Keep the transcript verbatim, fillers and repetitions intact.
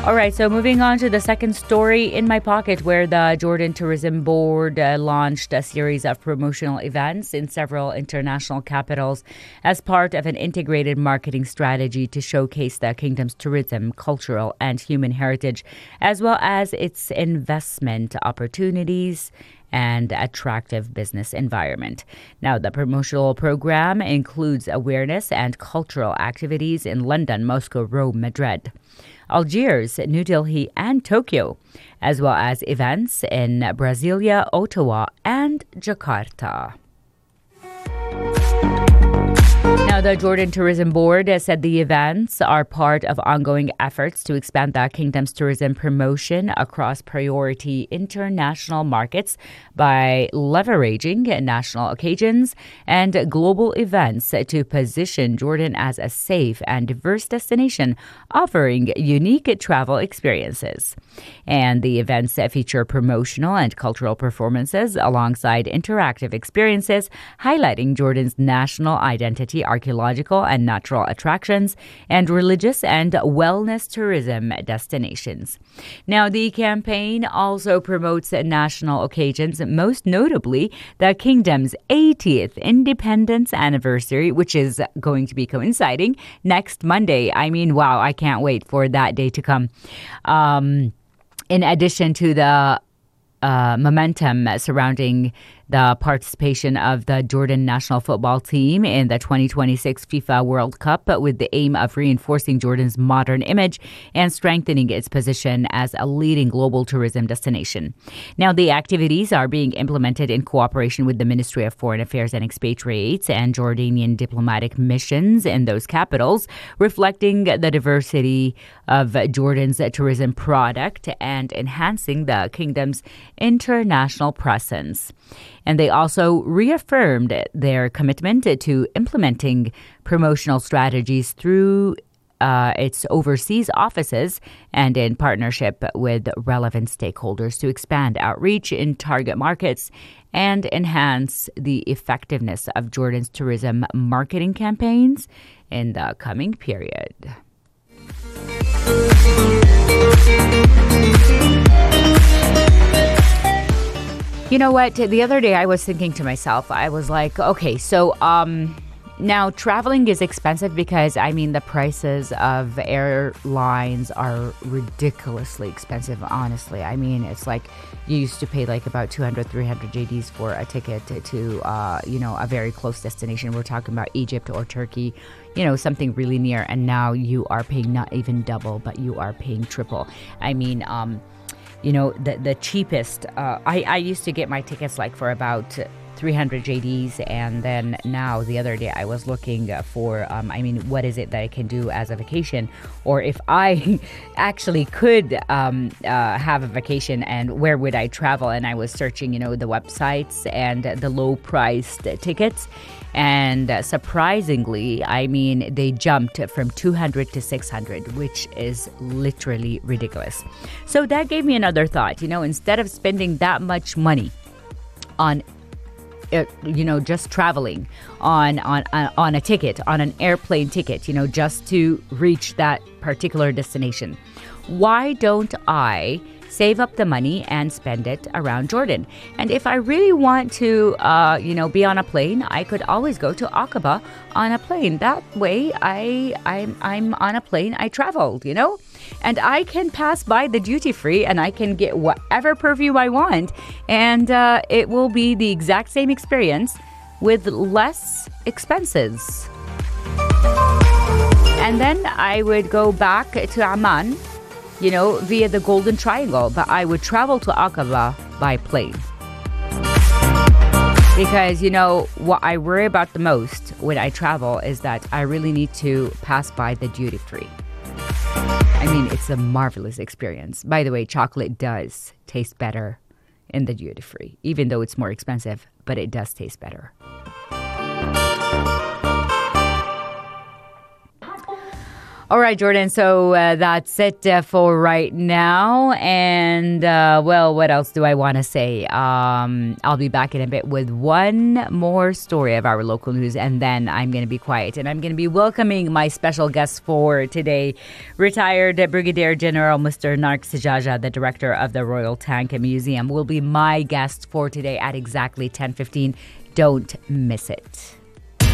All right, so moving on to the second story in my pocket, where the Jordan Tourism Board uh, launched a series of promotional events in several international capitals as part of an integrated marketing strategy to showcase the kingdom's tourism, cultural, and human heritage, as well as its investment opportunities and attractive business environment. Now, the promotional program includes awareness and cultural activities in London, Moscow, Rome, Madrid, Algiers, New Delhi, and Tokyo, as well as events in Brasilia, Ottawa, and Jakarta. Now, the Jordan Tourism Board said the events are part of ongoing efforts to expand the kingdom's tourism promotion across priority international markets by leveraging national occasions and global events to position Jordan as a safe and diverse destination offering unique travel experiences. And the events feature promotional and cultural performances alongside interactive experiences highlighting Jordan's national identity, archaeological and natural attractions, and religious and wellness tourism destinations. Now, the campaign also promotes national occasions, most notably the kingdom's eightieth independence anniversary, which is going to be coinciding next Monday. I mean, wow, I can't wait for that day to come. Um, in addition to the uh, momentum surrounding the participation of the Jordan national football team in the twenty twenty-six FIFA World Cup, with the aim of reinforcing Jordan's modern image and strengthening its position as a leading global tourism destination. Now, the activities are being implemented in cooperation with the Ministry of Foreign Affairs and Expatriates and Jordanian diplomatic missions in those capitals, reflecting the diversity of Jordan's tourism product and enhancing the kingdom's international presence. And they also reaffirmed their commitment to implementing promotional strategies through uh, its overseas offices and in partnership with relevant stakeholders to expand outreach in target markets and enhance the effectiveness of Jordan's tourism marketing campaigns in the coming period. You know what? The other day I was thinking to myself, I was like, okay, so um, now traveling is expensive because, I mean, the prices of airlines are ridiculously expensive, honestly. I mean, it's like you used to pay like about two hundred, three hundred J Ds for a ticket to, to uh, you know, a very close destination. We're talking about Egypt or Turkey, you know, something really near. And now you are paying not even double, but you are paying triple. I mean, um, You know, the the cheapest, uh, I, I used to get my tickets like for about three hundred J Ds. And then now the other day I was looking for, um, I mean, what is it that I can do as a vacation? Or if I actually could um, uh, have a vacation, and where would I travel? And I was searching, you know, the websites and the low priced tickets. And uh, surprisingly, I mean, they jumped from two hundred to six hundred, which is literally ridiculous. So that gave me another thought. You know, instead of spending that much money on, uh, you know, just traveling on, on, uh, on a ticket, on an airplane ticket, you know, just to reach that particular destination, why don't I save up the money and spend it around Jordan? And if I really want to, uh, you know, be on a plane, I could always go to Aqaba on a plane. That way, I, I'm, I'm on a plane. I traveled, you know, and I can pass by the duty free and I can get whatever perfume I want, and uh, it will be the exact same experience with less expenses. And then I would go back to Amman, you know, via the Golden Triangle, but I would travel to Aqaba by plane. Because, you know, what I worry about the most when I travel is that I really need to pass by the duty free. I mean, it's a marvelous experience. By the way, chocolate does taste better in the duty free, even though it's more expensive, but it does taste better. All right, Jordan. So uh, that's it uh, for right now. And, uh, well, what else do I want to say? Um, I'll be back in a bit with one more story of our local news, and then I'm going to be quiet. And I'm going to be welcoming my special guest for today, retired Brigadier General Mister Nark Sijaja, the director of the Royal Tank Museum, will be my guest for today at exactly ten fifteen. Don't miss it.